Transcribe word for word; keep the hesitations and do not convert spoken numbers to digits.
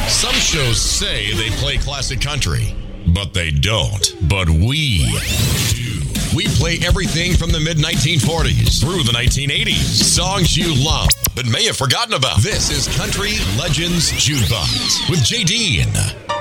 Some shows say they play classic country, but they don't. But we do. We play everything from the mid nineteen forties through the nineteen eighties. Songs you love but may have forgotten about. This is Country Legends Jukebox with J D.